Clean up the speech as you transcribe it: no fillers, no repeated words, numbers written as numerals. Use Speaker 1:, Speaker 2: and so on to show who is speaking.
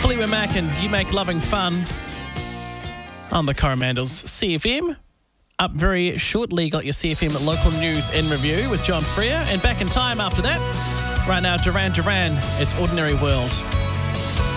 Speaker 1: Fleetwood Mac and You Make Loving Fun on the Coromandels CFM. Up very shortly, got your CFM local news in review with John Freer. And back in time after that, right now, Duran Duran, It's Ordinary World.